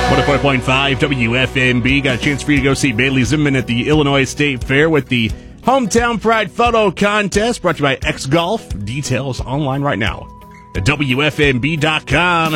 104.5 WFMB. Got a chance for you to go see Bailey Zimmerman at the Illinois State Fair with the Hometown Pride Photo Contest brought to you by X Golf. Details online right now at WFMB.com.